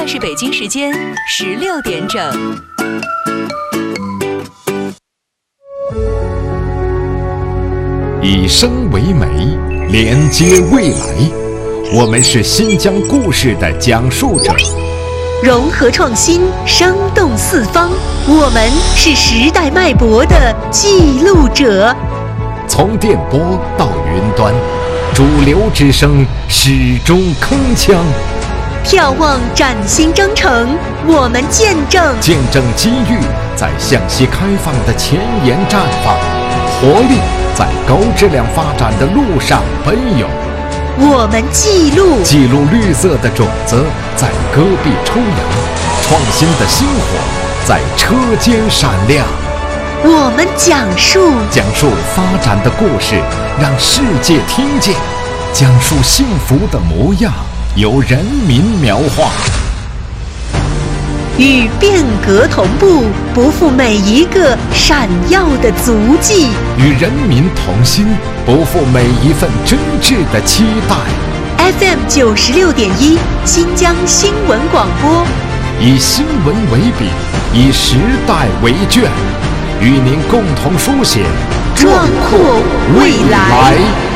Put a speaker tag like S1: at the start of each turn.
S1: 在是北京时间16点整。
S2: 以声为媒，连接未来。我们是新疆故事的讲述者，
S3: 融合创新，生动四方。我们是时代脉搏的记录者。
S2: 从电波到云端，主流之声始终铿锵。
S3: 眺望崭新征程，我们见证
S2: 机遇在向西开放的前沿绽放，活力在高质量发展的路上奔涌。
S3: 我们记录
S2: 绿色的种子在戈壁抽芽，创新的星火在车间闪亮。
S3: 我们讲述
S2: 发展的故事，让世界听见；讲述幸福的模样，由人民描画。
S3: 与变革同步，不负每一个闪耀的足迹；
S2: 与人民同心，不负每一份真挚的期待。
S3: FM 96.1新疆新闻广播，
S2: 以新闻为笔，以时代为卷，与您共同书写
S3: 壮阔未来。